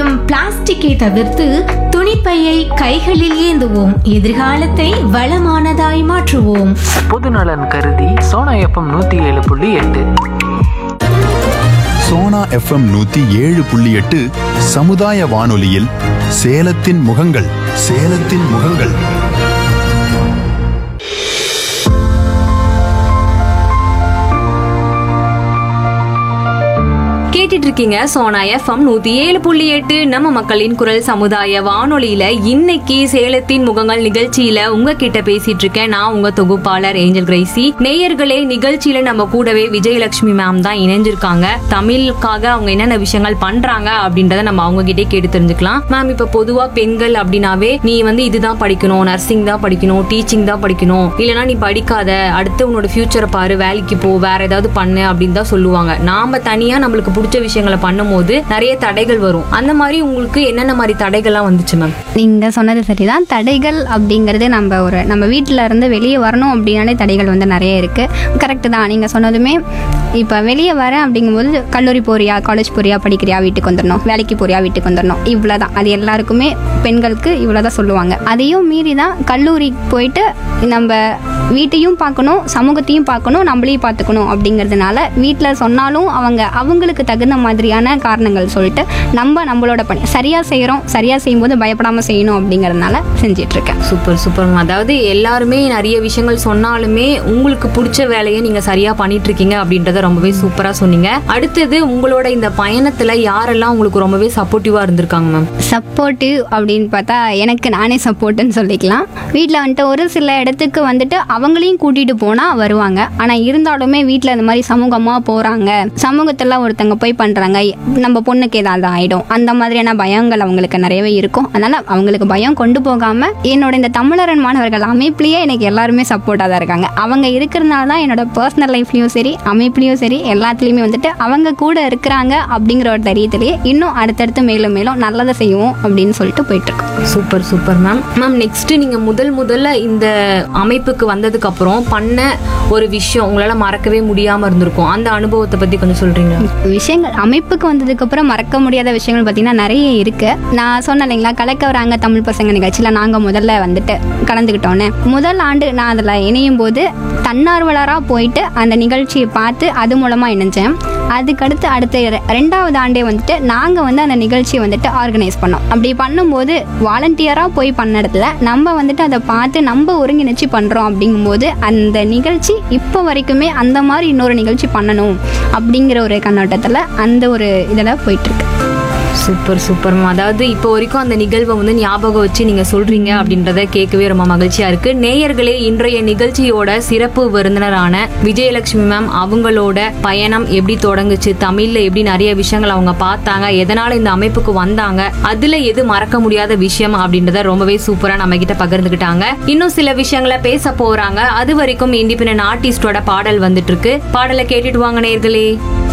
பயன்படுத்தும் பிளாஸ்டிக்கை தவிர்த்து துணிப்பையை கைகளில் ஏந்துவோம். எதிர்காலத்தை வளமானதாய் மாற்றுவோம். பொதுநலன் கருதி சோனா எஃப்எம் 107.8. சோனா எஃப்எம் 107.8 சமுதாய வானொலியில் சேலத்தின் முகங்கள். சேலத்தின் முகங்கள். கேட்டுட்டு இருக்கீங்க சோனா எஃப்எம் 107.8 நம்ம மக்களின் குரல் சமுதாய வானொலியில. இன்னைக்கு சேலத்தின் முகங்கள் நிகழ்ச்சியில உங்ககிட்ட பேசிட்டு இருக்கேன் நான் உங்க தொகுப்பாளர் ஏஞ்சல் கிரேசி. நேயர்களே, நிகழ்ச்சியில நம்ம கூடவே விஜயலட்சுமி மேம் தான் இணைஞ்சிருக்காங்க. தமிழுக்காக அவங்க என்னென்ன விஷயங்கள் பண்றாங்க அப்படின்றத நம்ம அவங்க கிட்டே கேட்டு தெரிஞ்சுக்கலாம். மேம், இப்ப பொதுவா பெண்கள் அப்படின்னாவே நீ இதுதான் படிக்கணும், நர்சிங் தான் படிக்கணும், டீச்சிங் தான் படிக்கணும், இல்லனா நீ படிக்காத, அடுத்து உன்னோட ஃபியூச்சரை பாரு, வேலைக்கு போ, வேற ஏதாவது பண்ணு அப்படின்னு தான் சொல்லுவாங்க. நாம தனியா நம்மளுக்கு பிடிச்ச விஷயங்களை பண்ணும்போது நிறைய தடைகள் வரும். அந்த மாதிரி உங்களுக்கு என்னென்ன மாதிரி தடைகள்லாம் வந்துச்சு மேம்? நீங்க சொன்னது சரிதான். தடைகள் அப்படிங்கிறது நம்ம வீட்டில இருந்து வெளியே வரணும் அப்படின்னாலே தடைகள் நிறைய இருக்கு. கரெக்டு தான் நீங்க சொன்னதுமே. இப்போ வெளியே வரேன் அப்படிங்கும்போது கல்லூரி போறியா, காலேஜ் போறியா, படிக்கிறியா, வீட்டுக்கு வந்துடணும், வேலைக்கு போறியா, வீட்டுக்கு வந்துடணும், இவ்வளோதான். அது எல்லாருக்குமே பெண்களுக்கு இவ்வளோதான் சொல்லுவாங்க. அதையும் மீறி தான் கல்லூரிக்கு போயிட்டு நம்ம வீட்டையும் பார்க்கணும், சமூகத்தையும் பார்க்கணும், நம்மளையும் பார்த்துக்கணும். அப்படிங்கிறதுனால வீட்டில் சொன்னாலும் அவங்களுக்கு தகுந்த மாதிரியான காரணங்கள் சொல்லிட்டு நம்மளோட பணி சரியாக செய்கிறோம், சரியாக செய்யும்போது பயப்படாமல் செய்யணும் அப்படிங்கிறதுனால செஞ்சிட்ருக்கேன். Super super. அதாவது எல்லாருமே நிறைய விஷயங்கள் சொன்னாலுமே உங்களுக்கு பிடிச்ச வேலையை நீங்கள் சரியாக பண்ணிட்டு இருக்கீங்க அப்படின்றத ரொம்பவே சூப்பராக சொன்னீங்க. அடுத்தது, உங்களோட இந்த பயணத்தில் யாரெல்லாம் உங்களுக்கு ரொம்பவே சப்போர்ட்டிவாக இருந்திருக்காங்க மேம்? சப்போர்ட்டிவ் அப்படின்னு பார்த்தா எனக்கு நானே சப்போர்ட்டுன்னு சொல்லிக்கலாம். வீட்டில் ஒரு சில இடத்துக்கு அவங்களையும் கூட்டிகிட்டு போனால் வருவாங்க. ஆனால் இருந்தாலுமே வீட்டில் இந்த மாதிரி சமூகமாக போகிறாங்க, சமூகத்தில் ஒருத்தங்க போய் பண்ணுறாங்க, நம்ம பொண்ணுக்கு ஏதாவது ஆகிடும், அந்த மாதிரியான பயங்கள் அவங்களுக்கு நிறையவே இருக்கும். அதனால் அவங்களுக்கு பயம் கொண்டு போகாமல் என்னோட இந்த தமிழரன் மாணவர்கள் அமைப்புலேயே எனக்கு எல்லாருமே சப்போர்ட்டாக தான் இருக்காங்க. அவங்க இருக்கிறதுனால தான் என்னோட பர்சனல் லைஃப்லையும் சரி, அமைப்புலையும் சரி, எல்லாத்துலேயுமே அவங்க கூட இருக்கிறாங்க அப்படிங்கிற ஒரு தைரியத்திலேயே இன்னும் அடுத்தடுத்து மேலும் மேலும் நல்லதை செய்வோம் அப்படின்னு சொல்லிட்டு போயிட்டுருக்கோம். Super super ma'am. நெக்ஸ்ட், நீங்கள் முதல்ல இந்த அமைப்புக்கு வந்ததுக்கு அப்புறம் பண்ண ஒரு விஷயம் உங்களால் மறக்கவே முடியாமல் இருந்திருக்கும். அந்த அனுபவத்தை பற்றி கொஞ்சம் சொல்கிறீங்களா? விஷயங்கள் அமைப்புக்கு வந்ததுக்கப்புறம் மறக்க முடியாத விஷயங்கள் பார்த்தீங்கன்னா நிறைய இருக்கு. நான் சொன்னேன் இல்லைங்களா, கலக்க வராங்க தமிழ் பசங்க நிகழ்ச்சியில் நாங்கள் முதல்ல கலந்துக்கிட்டோன்னு. முதல் ஆண்டு நான் அதில் இணையும் போது தன்னார்வலராக போயிட்டு அந்த நிகழ்ச்சியை பார்த்து அது மூலமாக இணைஞ்சேன். அதுக்கடுத்து அடுத்த 2வது ஆண்டே நாங்கள் அந்த நிகழ்ச்சியை ஆர்கனைஸ் பண்ணோம். அப்படி பண்ணும்போது வாலண்டியராக போய் பண்ண இடத்துல நம்ம அதை பார்த்து நம்ம ஒருங்கிணைச்சு பண்ணுறோம். அப்படிங்கும்போது அந்த நிகழ்ச்சி இப்போ வரைக்குமே அந்த மாதிரி இன்னொரு நிகழ்ச்சி பண்ணணும் அப்படிங்கிற ஒரு கண்ணோட்டத்தில் அந்த ஒரு இதில் போயிட்டுருக்கு. Super super. அதாவது இப்போ வரைக்கும் அந்த நிகழ்வை ஞாபகம் வச்சு நீங்க சொல்றீங்க அப்படின்றத கேட்கவே ரொம்ப மகிழ்ச்சியா இருக்கு. நேயர்களே, இன்றைய நிகழ்ச்சியோட சிறப்பு விருந்தினரான விஜயலட்சுமி மேம் அவங்களோட பயணம் எப்படி தொடங்குச்சு, தமிழ்ல எப்படி நிறைய விஷயங்கள் அவங்க பார்த்தாங்க, எதனால இந்த அமைப்புக்கு வந்தாங்க, அதுல எது மறக்க முடியாத விஷயம் அப்படின்றத ரொம்பவே சூப்பரா நம்ம கிட்ட பகிர்ந்துக்கிட்டாங்க. இன்னும் சில விஷயங்களை பேச போறாங்க. அது வரைக்கும் இண்டிபெண்டன்ட் ஆர்டிஸ்டோட பாடல் வந்துட்டு இருக்கு. பாடலை கேட்டுட்டு வாங்க நேயர்களே.